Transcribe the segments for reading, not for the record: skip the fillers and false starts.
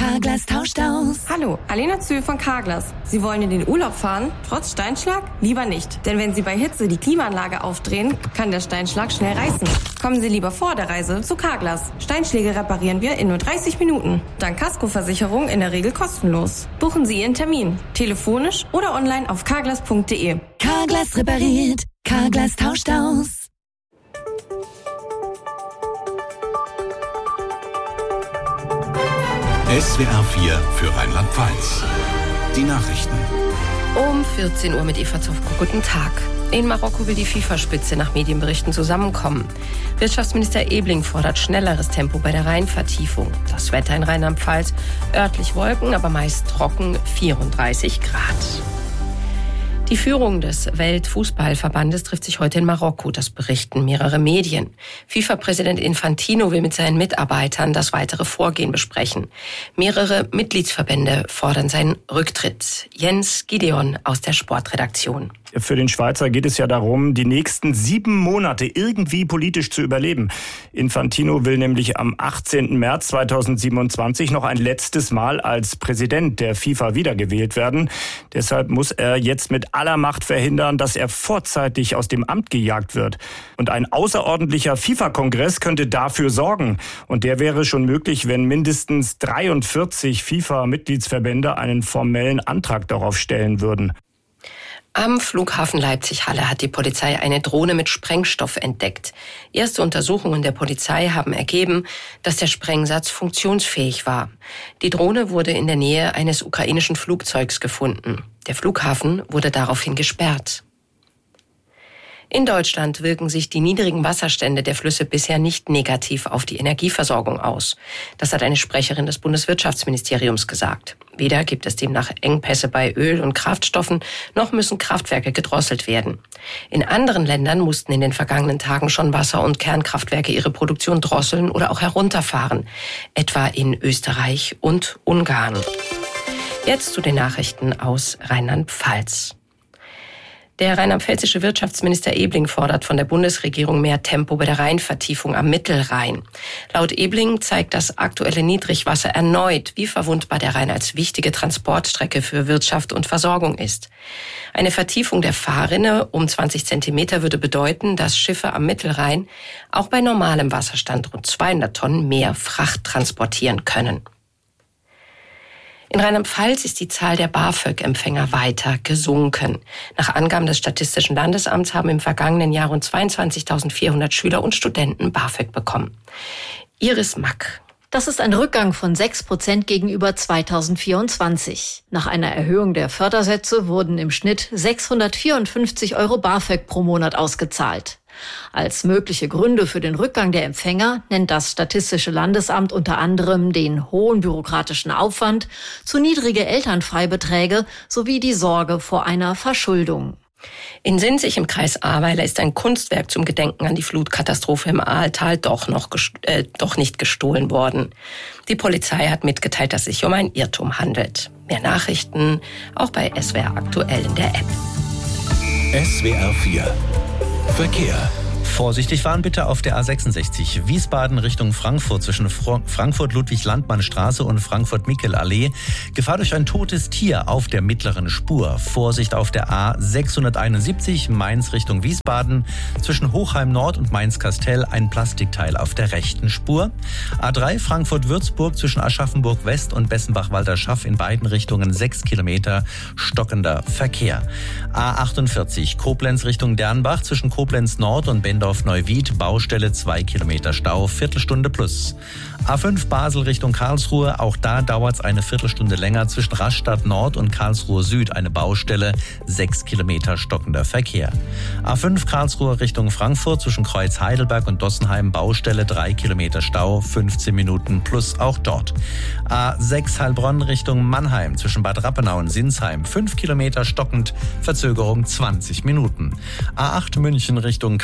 Carglass tauscht aus. Hallo, Alena Zühl von Carglass. Sie wollen in den Urlaub fahren, trotz Steinschlag? Lieber nicht. Denn wenn Sie bei Hitze die Klimaanlage aufdrehen, kann der Steinschlag schnell reißen. Kommen Sie lieber vor der Reise zu Carglass. Steinschläge reparieren wir in nur 30 Minuten. Dank Kaskoversicherung in der Regel kostenlos. Buchen Sie Ihren Termin. Telefonisch oder online auf carglass.de. Carglass repariert. Carglass tauscht aus. SWR 4 für Rheinland-Pfalz. Die Nachrichten. Um 14 Uhr mit Eva Zofko. Guten Tag. In Marokko will die FIFA-Spitze nach Medienberichten zusammenkommen. Wirtschaftsminister Ebling fordert schnelleres Tempo bei der Rheinvertiefung. Das Wetter in Rheinland-Pfalz, örtlich Wolken, aber meist trocken, 34 Grad. Die Führung des Weltfußballverbandes trifft sich heute in Marokko, das berichten mehrere Medien. FIFA-Präsident Infantino will mit seinen Mitarbeitern das weitere Vorgehen besprechen. Mehrere Mitgliedsverbände fordern seinen Rücktritt. Jens Gideon aus der Sportredaktion. Für den Schweizer geht es ja darum, die nächsten 7 Monate irgendwie politisch zu überleben. Infantino will nämlich am 18. März 2027 noch ein letztes Mal als Präsident der FIFA wiedergewählt werden. Deshalb muss er jetzt mit aller Macht verhindern, dass er vorzeitig aus dem Amt gejagt wird. Und ein außerordentlicher FIFA-Kongress könnte dafür sorgen. Und der wäre schon möglich, wenn mindestens 43 FIFA-Mitgliedsverbände einen formellen Antrag darauf stellen würden. Am Flughafen Leipzig-Halle hat die Polizei eine Drohne mit Sprengstoff entdeckt. Erste Untersuchungen der Polizei haben ergeben, dass der Sprengsatz funktionsfähig war. Die Drohne wurde in der Nähe eines ukrainischen Flugzeugs gefunden. Der Flughafen wurde daraufhin gesperrt. In Deutschland wirken sich die niedrigen Wasserstände der Flüsse bisher nicht negativ auf die Energieversorgung aus. Das hat eine Sprecherin des Bundeswirtschaftsministeriums gesagt. Weder gibt es demnach Engpässe bei Öl und Kraftstoffen, noch müssen Kraftwerke gedrosselt werden. In anderen Ländern mussten in den vergangenen Tagen schon Wasser- und Kernkraftwerke ihre Produktion drosseln oder auch herunterfahren, etwa in Österreich und Ungarn. Jetzt zu den Nachrichten aus Rheinland-Pfalz. Der rheinland-pfälzische Wirtschaftsminister Ebling fordert von der Bundesregierung mehr Tempo bei der Rheinvertiefung am Mittelrhein. Laut Ebling zeigt das aktuelle Niedrigwasser erneut, wie verwundbar der Rhein als wichtige Transportstrecke für Wirtschaft und Versorgung ist. Eine Vertiefung der Fahrrinne um 20 Zentimeter würde bedeuten, dass Schiffe am Mittelrhein auch bei normalem Wasserstand rund 200 Tonnen mehr Fracht transportieren können. In Rheinland-Pfalz ist die Zahl der BAföG-Empfänger weiter gesunken. Nach Angaben des Statistischen Landesamts haben im vergangenen Jahr rund 22.400 Schüler und Studenten BAföG bekommen. Iris Mack. Das ist ein Rückgang von 6% gegenüber 2024. Nach einer Erhöhung der Fördersätze wurden im Schnitt 654 € BAföG pro Monat ausgezahlt. Als mögliche Gründe für den Rückgang der Empfänger nennt das Statistische Landesamt unter anderem den hohen bürokratischen Aufwand, zu niedrige Elternfreibeträge sowie die Sorge vor einer Verschuldung. In Sinzig im Kreis Ahrweiler ist ein Kunstwerk zum Gedenken an die Flutkatastrophe im Ahrtal doch nicht gestohlen worden. Die Polizei hat mitgeteilt, dass es sich um ein Irrtum handelt. Mehr Nachrichten auch bei SWR aktuell in der App. SWR 4 Verkehr. Vorsichtig fahren bitte auf der A66 Wiesbaden Richtung Frankfurt zwischen Frankfurt-Ludwig-Landmann-Straße und Frankfurt-Mickel-Allee. Gefahr durch ein totes Tier auf der mittleren Spur. Vorsicht auf der A671 Mainz Richtung Wiesbaden zwischen Hochheim-Nord und Mainz-Kastell ein Plastikteil auf der rechten Spur. A3 Frankfurt-Würzburg zwischen Aschaffenburg-West und Bessenbach-Walderschaff in beiden Richtungen 6 Kilometer stockender Verkehr. A48 Koblenz Richtung Dernbach zwischen Koblenz-Nord und Bendorf-Neuwied, Baustelle 2 Kilometer Stau, Viertelstunde plus. A5 Basel Richtung Karlsruhe, auch da dauert es eine Viertelstunde länger zwischen Rastatt Nord und Karlsruhe Süd, eine Baustelle, 6 Kilometer stockender Verkehr. A5 Karlsruhe Richtung Frankfurt zwischen Kreuz Heidelberg und Dossenheim, Baustelle 3 Kilometer Stau, 15 Minuten plus auch dort. A6 Heilbronn Richtung Mannheim zwischen Bad Rappenau und Sinsheim, 5 Kilometer stockend, Verzögerung 20 Minuten. A8 München Richtung Karlsruhe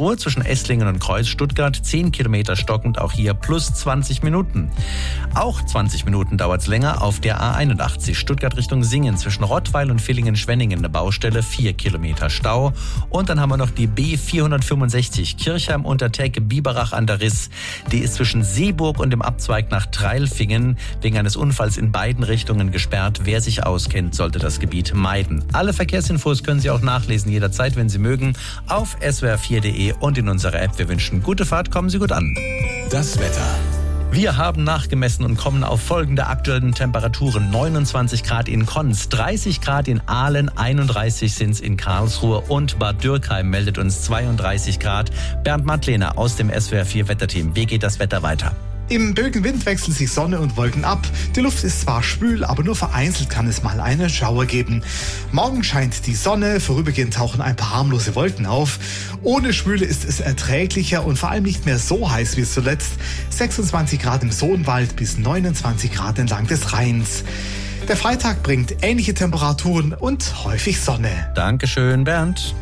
Uhr zwischen Esslingen und Kreuz Stuttgart. 10 Kilometer stockend, auch hier plus 20 Minuten. Auch 20 Minuten dauert es länger auf der A81 Stuttgart Richtung Singen zwischen Rottweil und Villingen-Schwenningen eine Baustelle, 4 Kilometer Stau. Und dann haben wir noch die B465 Kirchheim-Untertecke-Biberach an der Riss. Die ist zwischen Seeburg und dem Abzweig nach Treilfingen wegen eines Unfalls in beiden Richtungen gesperrt. Wer sich auskennt, sollte das Gebiet meiden. Alle Verkehrsinfos können Sie auch nachlesen, jederzeit, wenn Sie mögen, auf swr4.de und in unserer App. Wir wünschen gute Fahrt, kommen Sie gut an. Das Wetter. Wir haben nachgemessen und kommen auf folgende aktuellen Temperaturen. 29 Grad in Konz, 30 Grad in Aalen, 31 sind es in Karlsruhe und Bad Dürkheim meldet uns 32 Grad. Bernd Mattlehner aus dem SWR4 Wetterteam. Wie geht das Wetter weiter? Im Bögenwind wechseln sich Sonne und Wolken ab. Die Luft ist zwar schwül, aber nur vereinzelt kann es mal einen Schauer geben. Morgen scheint die Sonne, vorübergehend tauchen ein paar harmlose Wolken auf. Ohne Schwüle ist es erträglicher und vor allem nicht mehr so heiß wie zuletzt. 26 Grad im Sohnwald bis 29 Grad entlang des Rheins. Der Freitag bringt ähnliche Temperaturen und häufig Sonne. Dankeschön, Bernd.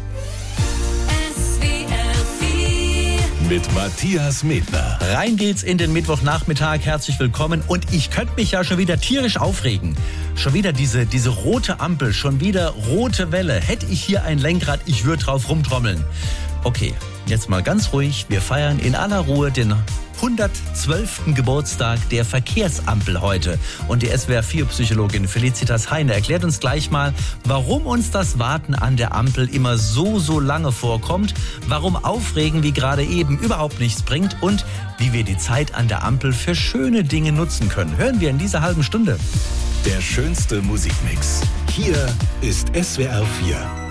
Mit Matthias Medner. Rein geht's in den Mittwochnachmittag. Herzlich willkommen. Und ich könnte mich ja schon wieder tierisch aufregen. Schon wieder diese rote Ampel, schon wieder rote Welle. Hätte ich hier ein Lenkrad, ich würde drauf rumtrommeln. Okay, jetzt mal ganz ruhig. Wir feiern in aller Ruhe den 112. Geburtstag der Verkehrsampel heute. Und die SWR4-Psychologin Felicitas Heine erklärt uns gleich mal, warum uns das Warten an der Ampel immer so lange vorkommt, warum Aufregen wie gerade eben überhaupt nichts bringt und wie wir die Zeit an der Ampel für schöne Dinge nutzen können. Hören wir in dieser halben Stunde. Der schönste Musikmix. Hier ist SWR4.